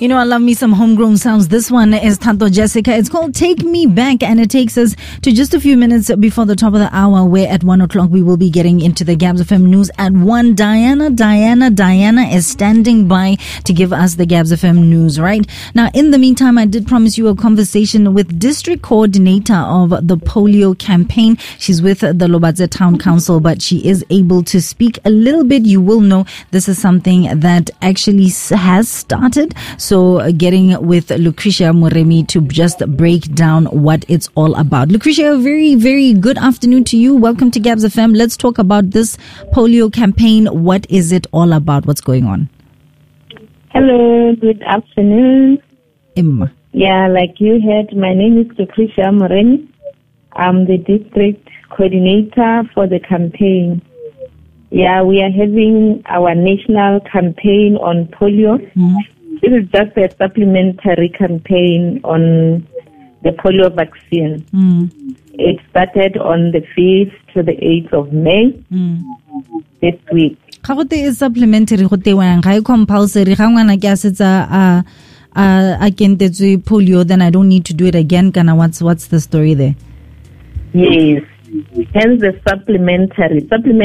You know, I love me some homegrown sounds. This one is Tanto Jessica. It's called Take Me Back, and it takes us to just a few minutes before the top of the hour, where at 1 o'clock we will be getting into the Gabs FM news at 1. Diana is standing by to give us the Gabs FM news, right? Now, in the meantime, I did promise you a conversation with District Coordinator of the Polio Campaign. She's with the Lobatse Town Council, but she is able to speak a little bit. You will know this is something that actually has started. So getting with Lucretia Moremi to just break down what it's all about. Lucretia, a very, very good afternoon to you. Welcome to Gabs FM. Let's talk about this polio campaign. What is it all about? What's going on? Hello, good afternoon. Emma. Yeah, like you heard, my name is Lucretia Moremi. I'm the district coordinator for the campaign. Yeah, we are having our national campaign on polio. Mm-hmm. This is just a supplementary campaign on the polio vaccine. It started on the 5th to the 8th of May this week. How is supplementary? How compulsory? How polio? Then I don't need to do it again. What's the story there? Yes, hence the supplementary.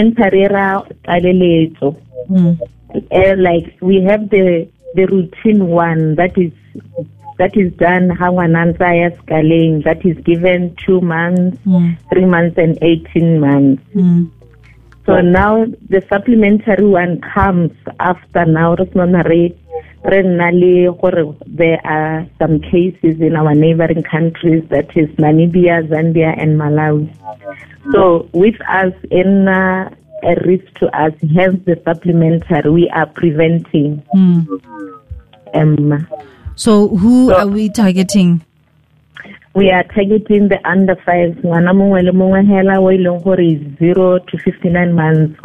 Like we have the routine one that is done that is given 2 months, 3 months, and 18 months. So now the supplementary one comes after now. There are some cases in our neighboring countries, that is Namibia, Zambia, and Malawi. So with us in a risk to us, hence the supplementary, we are preventing. So who are we targeting? We are targeting the under 5. 0 to 59 months.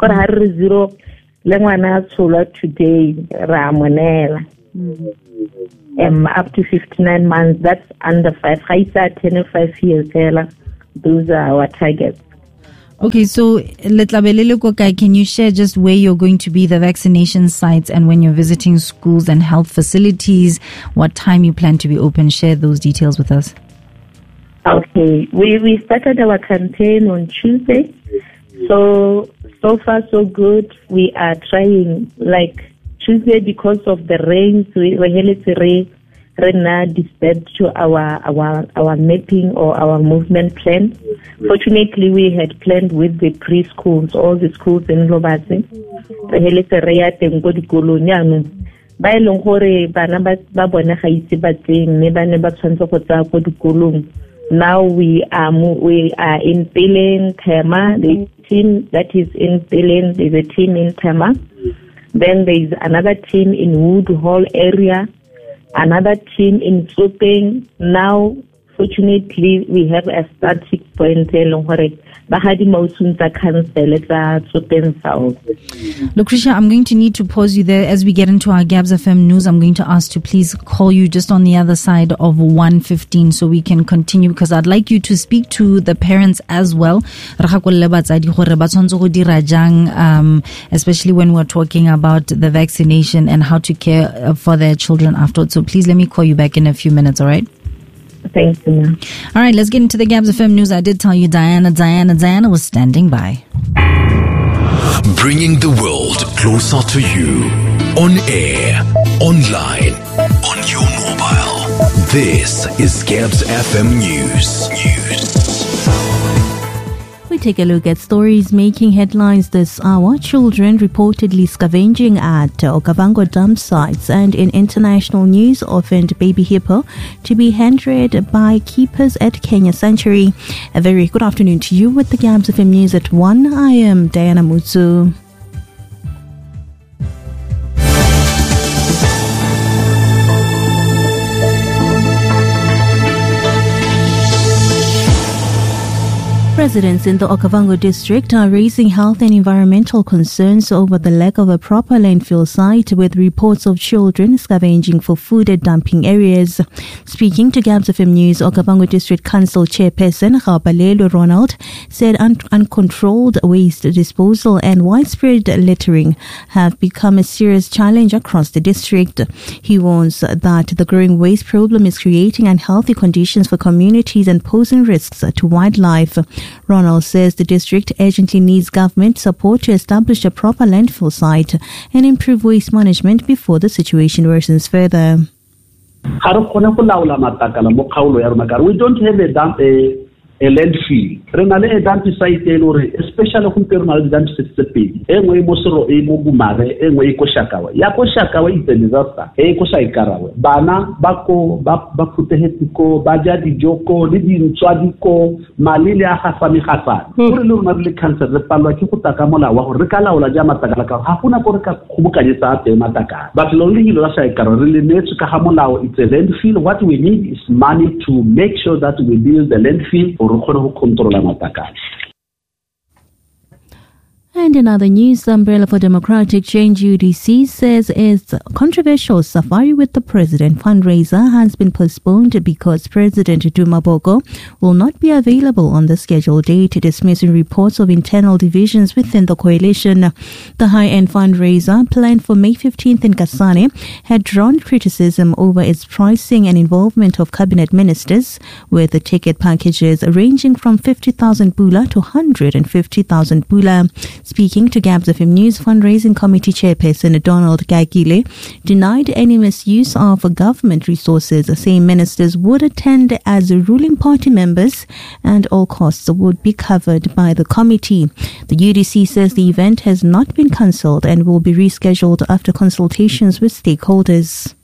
Today, up to 59 months. That's under 5. 10 years. Those are our targets. Okay, so can you share just where you're going to be, the vaccination sites, and when you're visiting schools and health facilities, what time you plan to be open? Share those details with us. Okay, we started our campaign on Tuesday. So far so good. We are trying, like Tuesday, because of the rains, we disturbed to our mapping or our movement plan. Fortunately, we had planned with the preschools, all the schools in Lobatse. Now we are in Peleng, Tema. The team that is in Peleng, there's a team in Tema. Then there is another team in Wood Hall area, another team in Tsopeng. Now, fortunately, we have a static point Lucretia, I'm going to need to pause you there. As we get into our Gabs FM news, I'm going to ask to please call you just on the other side of 1:15 so we can continue, because I'd like you to speak to the parents as well. Especially when we're talking about the vaccination and how to care for their children afterwards. So please let me call you back in a few minutes, all right? Thank you, ma'am. All right, let's get into the Gabs FM news. I did tell you Diana was standing by. Bringing the world closer to you. On air, online, on your mobile. This is Gabs FM News. We take a look at stories making headlines this hour. Children reportedly scavenging at Okavango dump sites, and in international news, orphaned baby hippo to be hand-reared by keepers at Kenya Sanctuary. A very good afternoon to you with the Gabs FM News at 1. I am Diana Mutsu. Residents in the Okavango district are raising health and environmental concerns over the lack of a proper landfill site, with reports of children scavenging for food at dumping areas. Speaking to Gabs FM News, Okavango District Council Chairperson Gabalelo Ronald said uncontrolled waste disposal and widespread littering have become a serious challenge across the district. He warns that the growing waste problem is creating unhealthy conditions for communities and posing risks to wildlife. Ronald says the district urgently needs government support to establish a proper landfill site and improve waste management before the situation worsens further. We don't have a landfill. Renale a dump site especially when terminal dump site engwe mosoro e mogumare engwe e koshakawa ya koshakawa is a disaster e kosaikarawe bana bako ba phutehetiko ba ja dijoko le dintswadiko malile a gafami gafana gore le rona le cancer re palwa ke go taka mola wa go re ka laola ja matakala ka ha gona gore ka khobokanyetsa a te matakala but lo le hilo la saikara re le netse ka ha molao. It's a landfill. What we need is money to make sure that we build the landfill or control matakala. And in other news, the Umbrella for Democratic Change UDC says its controversial Safari with the President fundraiser has been postponed because President Duma Boko will not be available on the scheduled date, dismissing reports of internal divisions within the coalition. The high-end fundraiser, planned for May 15th in Kasane, had drawn criticism over its pricing and involvement of cabinet ministers, with the ticket packages ranging from 50,000 pula to 150,000 pula. Speaking to Gabs FM News, fundraising committee chairperson Donald Gagile denied any misuse of government resources, saying ministers would attend as ruling party members and all costs would be covered by the committee. The UDC says the event has not been cancelled and will be rescheduled after consultations with stakeholders.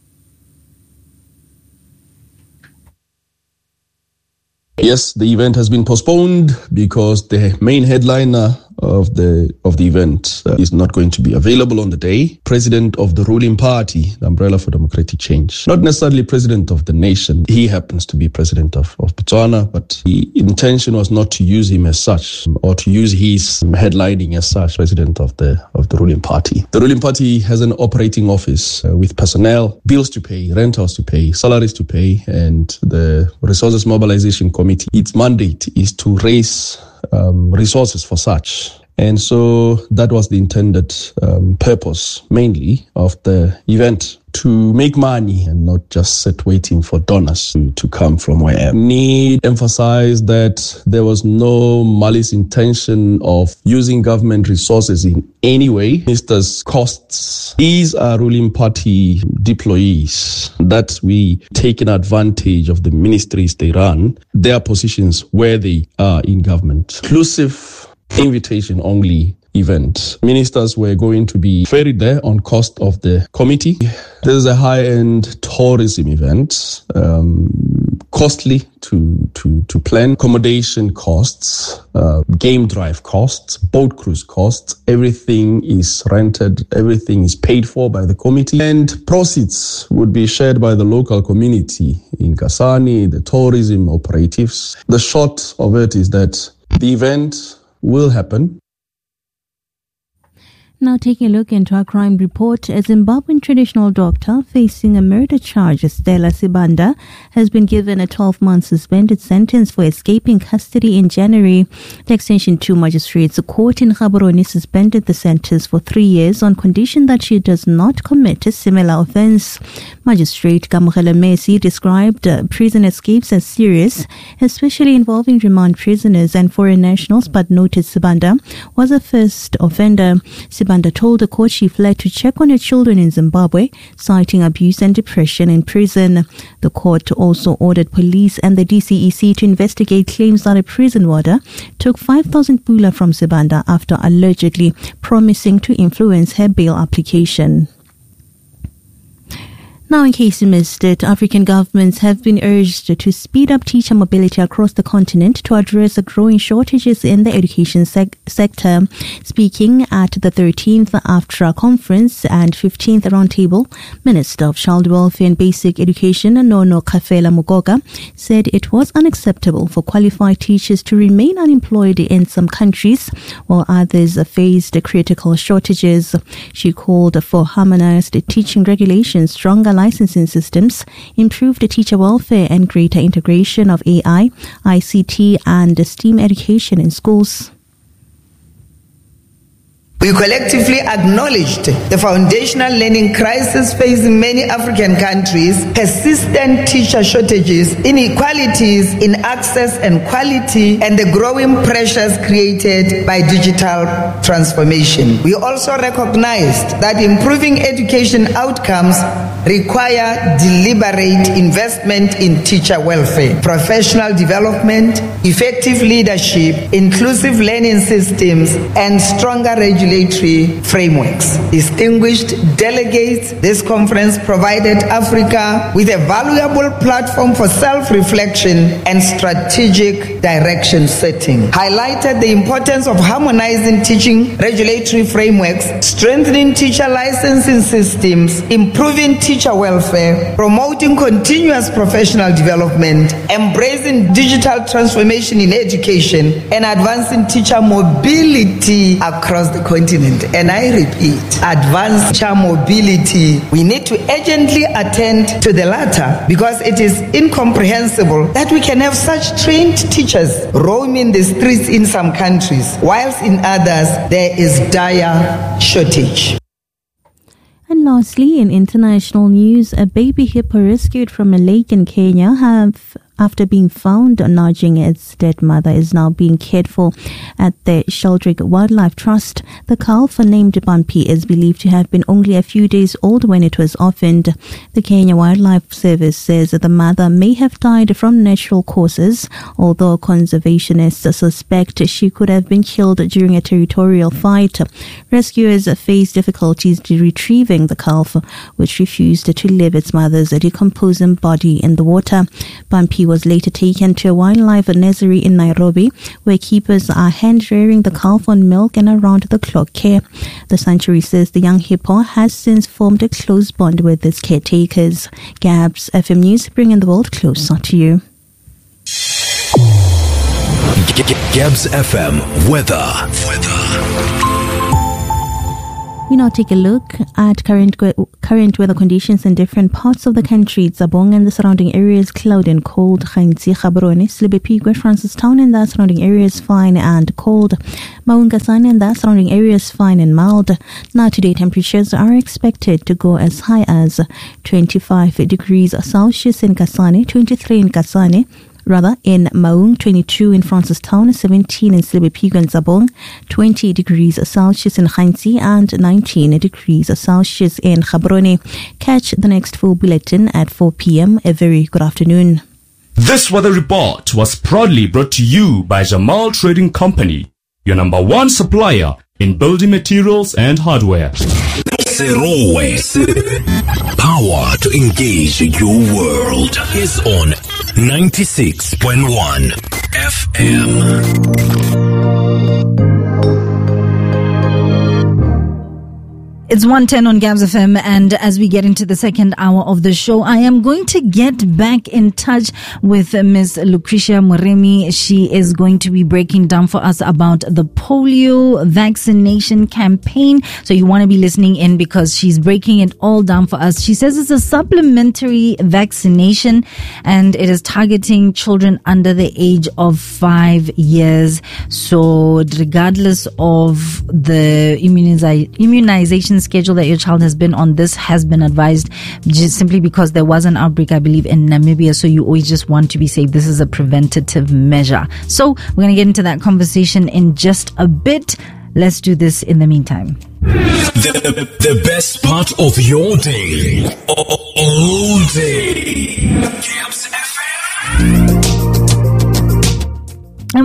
Yes, the event has been postponed because the main headliner of the event is not going to be available on the day. President of the ruling party, the Umbrella for Democratic Change, not necessarily president of the nation. He happens to be president of Botswana, but the intention was not to use him as such or to use his headlining as such, president of the ruling party. The ruling party has an operating office with personnel, bills to pay, rentals to pay, salaries to pay, and the Resources Mobilization Committee, its mandate is to raise resources for such. And so that was the intended purpose, mainly, of the event, to make money and not just sit waiting for donors to come from wherever. Need emphasize that there was no malice intention of using government resources in any way. Ministers' costs. These are ruling party deployees that we taken advantage of the ministries they run, their positions where they are in government. Inclusive, invitation only event. Ministers were going to be ferried there on cost of the committee. This is a high-end tourism event, costly to plan. Accommodation costs, game drive costs, boat cruise costs. Everything is rented. Everything is paid for by the committee, and proceeds would be shared by the local community in Kasane, the tourism operatives. The short of it is that the event will happen. Now taking a look into our crime report, a Zimbabwean traditional doctor facing a murder charge, Stella Sibanda, has been given a 12-month suspended sentence for escaping custody in January. The Extension 2 Magistrates Court in Gaborone suspended the sentence for 3 years on condition that she does not commit a similar offence. Magistrate Kamogela Messi described prison escapes as serious, especially involving remand prisoners and foreign nationals, but noted Sibanda was a first offender. Sibanda told the court she fled to check on her children in Zimbabwe, citing abuse and depression in prison. The court also ordered police and the DCEC to investigate claims that a prison warder took 5,000 pula from Sibanda after allegedly promising to influence her bail application. Now, in case you missed it, African governments have been urged to speed up teacher mobility across the continent to address the growing shortages in the education sector. Speaking at the 13th AFTRA conference and 15th roundtable, Minister of Child Welfare and Basic Education, Nono Kafela Mugoga, said it was unacceptable for qualified teachers to remain unemployed in some countries, while others faced critical shortages. She called for harmonized teaching regulations, stronger licensing systems, improved teacher welfare and greater integration of AI, ICT and STEAM education in schools. We collectively acknowledged the foundational learning crisis facing many African countries, persistent teacher shortages, inequalities in access and quality, and the growing pressures created by digital transformation. We also recognized that improving education outcomes require deliberate investment in teacher welfare, professional development, effective leadership, inclusive learning systems, and stronger regulation frameworks. Distinguished delegates, this conference provided Africa with a valuable platform for self-reflection and strategic direction setting, highlighted the importance of harmonizing teaching regulatory frameworks, strengthening teacher licensing systems, improving teacher welfare, promoting continuous professional development, embracing digital transformation in education, and advancing teacher mobility across the continent. And I repeat, advanced teacher mobility. We need to urgently attend to the latter because it is incomprehensible that we can have such trained teachers roaming the streets in some countries, whilst in others there is dire shortage. And lastly, in international news, a baby hippo rescued from a lake in Kenya after being found nudging its dead mother is now being cared for at the Sheldrick Wildlife Trust. The calf, named Bumpy, is believed to have been only a few days old when it was orphaned. The Kenya Wildlife Service says that the mother may have died from natural causes, although conservationists suspect she could have been killed during a territorial fight. Rescuers faced difficulties retrieving the calf, which refused to leave its mother's decomposing body in the water. Bumpy was later taken to a wildlife nursery in Nairobi, where keepers are hand-rearing the calf on milk and around-the-clock care. The sanctuary says the young hippo has since formed a close bond with its caretakers. Gabs FM News, bringing the world closer to you. Gabs FM weather. We now take a look at current weather conditions in different parts of the country. Zabong and the surrounding areas cloudy and cold. Khainti, Gaborone, Slibepigwe, Francistown and the surrounding areas fine and cold. Maungasane and the surrounding areas fine and mild. Now today temperatures are expected to go as high as 25 degrees Celsius in Kasane, 23 in Kasane. In Maung, 22 in Francistown, 17 in Slibepigwe and Zabong, 20 degrees Celsius in Khainti and 19 degrees Celsius in Gaborone. Catch the next full bulletin at 4 p.m. A very good afternoon. This weather report was proudly brought to you by Jamal Trading Company, your number one supplier in building materials and hardware. Serowe. Power to engage your world is on 96.1 FM. It's 1:10 on Gabs FM, and as we get into the second hour of the show, I am going to get back in touch with Ms. Lucretia Moremi. She is going to be breaking down for us about the polio vaccination campaign. So you want to be listening in because she's breaking it all down for us. She says it's a supplementary vaccination and it is targeting children under the age of 5 years. So regardless of the immunization schedule that your child has been on, this has been advised just simply because there was an outbreak, I believe, in Namibia. So you always just want to be safe. This is a preventative measure. So we're going to get into that conversation in just a bit. Let's do this in the meantime. The best part of your day, all day. Gabs FM. And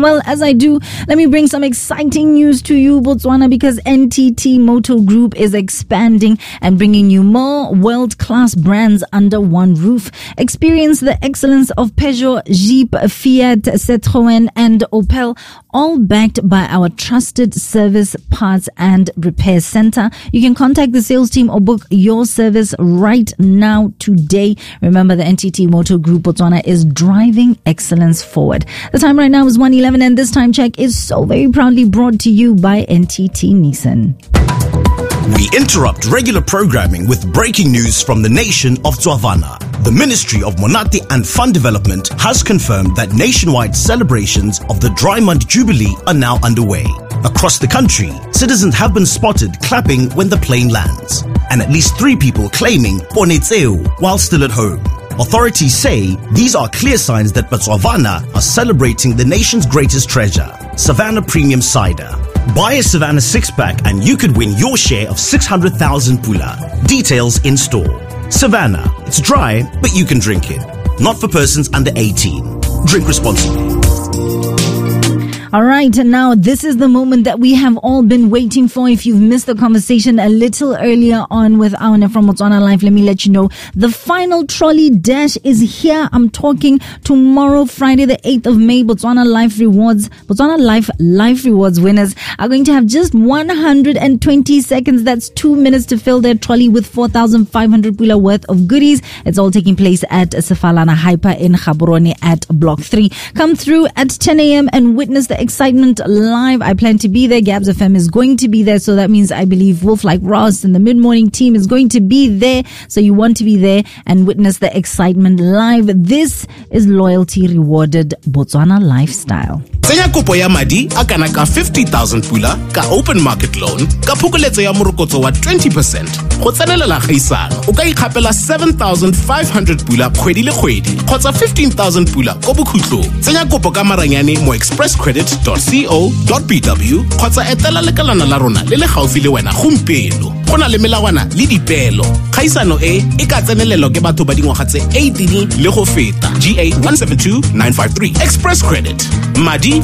Well, as I do, let me bring some exciting news to you, Botswana, because NTT Motor Group is expanding and bringing you more world-class brands under one roof. Experience the excellence of Peugeot, Jeep, Fiat, Citroën, and Opel, all backed by our trusted service, parts, and repair center. You can contact the sales team or book your service right now, today. Remember, the NTT Motor Group Botswana is driving excellence forward. The time right now is 1:11, and this time check is so very proudly brought to you by NTT Nissan. We interrupt regular programming with breaking news from the nation of Tswana. The Ministry of Monate and Fund Development has confirmed that nationwide celebrations of the Dry Month Jubilee are now underway. Across the country, citizens have been spotted clapping when the plane lands, and at least 3 people claiming Ponetseu while still at home. Authorities say these are clear signs that Botswana are celebrating the nation's greatest treasure, Savannah Premium Cider. Buy a Savannah 6-pack and you could win your share of 600,000 pula. Details in store. Savannah, it's dry, but you can drink it. Not for persons under 18. Drink responsibly. All right, and now this is the moment that we have all been waiting for. If you've missed the conversation a little earlier on with Aune from Botswana Life, let me let you know the final trolley dash is here. I'm talking tomorrow, Friday, the 8th of May. Botswana Life Life Rewards winners are going to have just 120 seconds. That's 2 minutes to fill their trolley with 4,500 pula worth of goodies. It's all taking place at Sefalana Hyper in Gaborone at Block 3. Come through at 10 a.m. and witness the excitement live. I plan to be there. Gabs FM is going to be there. So that means I believe Wolf Like Ross and the mid-morning team is going to be there. So you want to be there and witness the excitement live. This is loyalty rewarded Botswana lifestyle. Tsenya kopo ya madi a kana ka 50,000 pula ka open market loan ka phokoletso ya morokotso wa 20%. Go tsenelela kgaisano o ka ikgapela 7,500 pula kgwedi le kgwedi kgotsa 15,000 pula go bokhutlong. Tsenya kopo ka maranyane mo expresscredit.co.bw kgotsa etela lekalana la rona le le gaufi le wena gompieno. Go na le melawana le dipelo. Kgaisano e ka tsenelelo ke batho ba dingwaga tse 18 le go feta. GA 172953. Express Credit. Madi